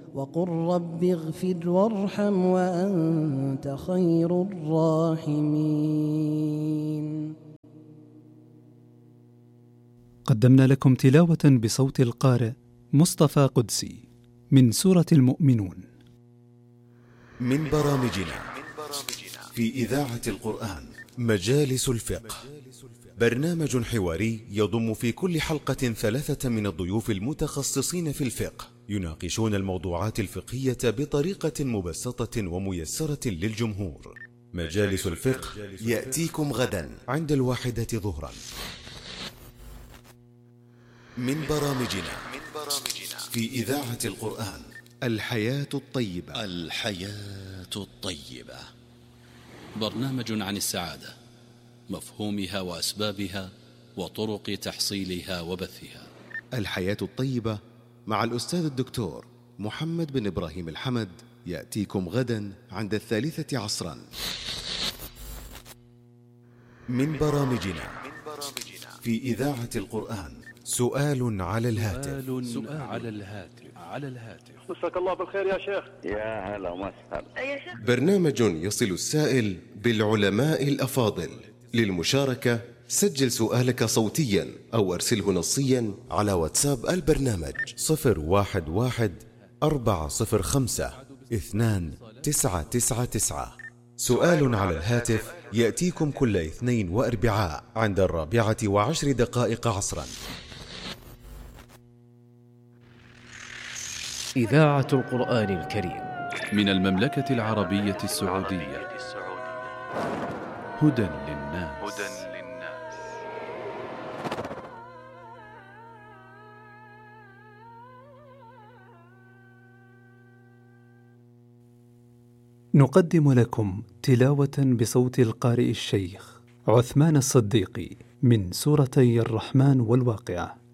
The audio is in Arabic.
وقل رب اغفر وارحم وأنت خير الراحمين. قدمنا لكم تلاوة بصوت القارئ مصطفى قدسي من سورة المؤمنون. من برامجنا في إذاعة القرآن مجالس الفقه، برنامج حواري يضم في كل حلقة 3 من الضيوف المتخصصين في الفقه، يناقشون الموضوعات الفقهية بطريقة مبسطة وميسرة للجمهور. مجالس الفقه يأتيكم غدا عند 1 ظهرا. من برامجنا في إذاعة القرآن الحياة الطيبة. الحياة الطيبة برنامج عن السعادة، مفهومها وأسبابها وطرق تحصيلها وبثها. الحياة الطيبة مع الأستاذ الدكتور محمد بن إبراهيم الحمد يأتيكم غدا عند 3 عصرا. من برامجنا في إذاعة القرآن سؤال على الهاتف. مساك الله بالخير يا شيخ. يا هلا وسهلا. برنامج يصل السائل بالعلماء الأفاضل. للمشاركة سجل سؤالك صوتيا أو أرسله نصيا على واتساب البرنامج 011-405-2999. سؤال على الهاتف يأتيكم كل اثنين وأربعاء عند 4:10 عصرا. إذاعة القرآن الكريم من المملكة العربية السعودية. هدى للناس. نقدم لكم تلاوة بصوت القارئ الشيخ عثمان الصديقي من سورتي الرحمن والواقعة.